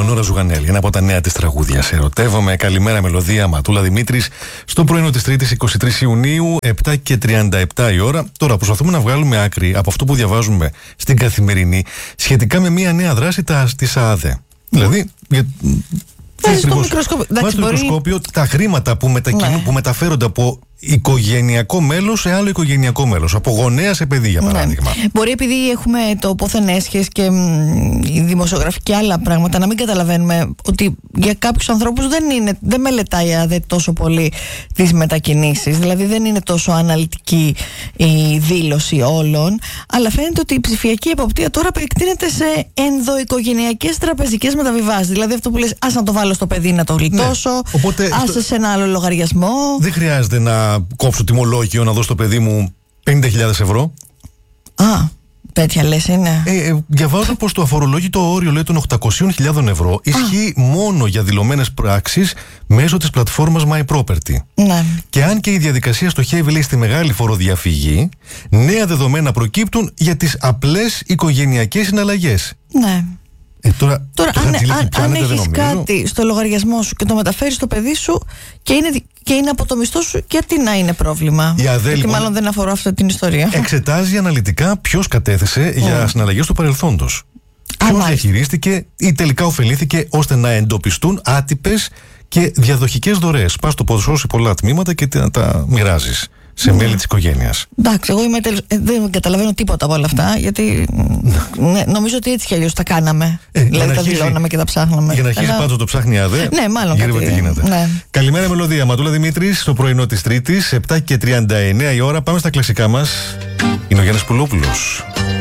Ελεονόρα Ζουγανέλη, ένα από τα νέα της τραγούδια. Σε ερωτεύομαι. Καλημέρα, μελωδία. Ματούλα Δημήτρης. Στο πρωινό της Τρίτης, 23 Ιουνίου, 7:37 η ώρα. Τώρα προσπαθούμε να βγάλουμε άκρη από αυτό που διαβάζουμε στην Καθημερινή σχετικά με μια νέα δράση της ΑΑΔΕ. Δηλαδή, βάζει στο μικροσκόπιο τα χρήματα που μεταφέρονται από οικογενειακό μέλος σε άλλο οικογενειακό μέλος, από γονέα σε παιδί, για παράδειγμα. Μπορεί, επειδή έχουμε το πόθεν έσχες και η δημοσιογραφία και άλλα πράγματα, να μην καταλαβαίνουμε ότι για κάποιους ανθρώπους δεν μελετάει ΑΔΕ τόσο πολύ τις μετακινήσεις. Δηλαδή δεν είναι τόσο αναλυτική η δήλωση όλων, αλλά φαίνεται ότι η ψηφιακή εποπτεία τώρα επεκτείνεται σε ενδοοικογενειακές τραπεζικές μεταβιβάσεις. Δηλαδή αυτό που λες, ας να το βάλω στο παιδί να το γλιτώσω, άσε σε ένα άλλο λογαριασμό. Δεν χρειάζεται να κόψω τιμολόγιο, να δώσω στο παιδί μου 50.000 ευρώ. Τέτοια λες είναι. Διαβάζω πως το αφορολόγητο όριο, λέει, των 800.000 ευρώ ισχύει μόνο για δηλωμένες πράξεις μέσω της πλατφόρμας MyProperty. Ναι. Και αν και η διαδικασία στοχεύει, λέει, στη μεγάλη φοροδιαφυγή, νέα δεδομένα προκύπτουν για τις απλές οικογενειακές συναλλαγές. Ναι. Τώρα αν έχεις κάτι στο λογαριασμό σου και το μεταφέρεις στο παιδί σου και είναι από το μισθό σου, γιατί να είναι πρόβλημα? Γιατί λοιπόν, μάλλον δεν αφορά αυτή την ιστορία. Εξετάζει αναλυτικά ποιος κατέθεσε για συναλλαγές του παρελθόντος. Ποιος διαχειρίστηκε ή τελικά ωφελήθηκε, ώστε να εντοπιστούν άτυπες και διαδοχικές δωρεές. Πας στο ποσό σε πολλά τμήματα και τα μοιράζεις σε μέλη της οικογένειας. Εντάξει, εγώ δεν καταλαβαίνω τίποτα από όλα αυτά, γιατί νομίζω ότι έτσι κι αλλιώς τα κάναμε. Δηλαδή τα δηλώναμε και τα ψάχναμε. Για να αρχίσει πάντως το ψάχνει η ΑΔΕ. Ναι, μάλλον τι γίνεται. Ναι. Καλημέρα, μελωδία. Ματούλα Δημήτρης, στο πρωινό της Τρίτης, 7:39 η ώρα. Πάμε στα κλασικά μας. Είναι ο Γιάννης Πουλόπουλος.